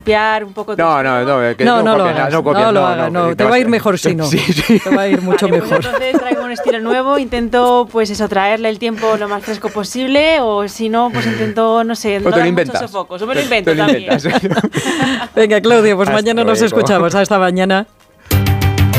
copiar un poco. No, lo hagas, no. Te va a ir mejor si no. Sí. Te va a ir mucho pues mejor. entonces traigo un estilo nuevo, intento pues eso, traerle el tiempo lo más fresco posible, o si no, pues intento, no sé, no dar muchos sofocos, o me lo invento también. Venga, Claudia, pues mañana nos escuchamos. Hasta mañana.